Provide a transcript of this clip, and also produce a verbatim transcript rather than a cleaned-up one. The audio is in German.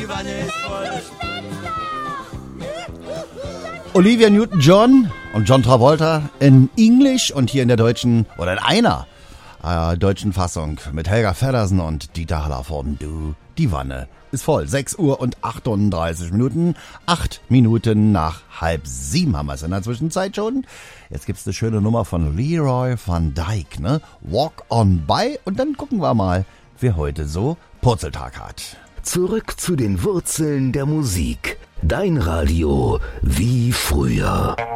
die Wanne ist voll. Olivia Newton-John und John Travolta in Englisch und hier in der deutschen, oder in einer äh, deutschen Fassung mit Helga Feddersen und Dieter Hallervorden. Du, die Wanne ist voll. sechs Uhr und achtunddreißig Minuten. Acht Minuten nach halb sieben haben wir es in der Zwischenzeit schon. Jetzt gibt's eine schöne Nummer von Leroy van Dijk, ne? Walk on by. Und dann gucken wir mal, wer heute so Purzeltag hat. Zurück zu den Wurzeln der Musik. Dein Radio wie früher.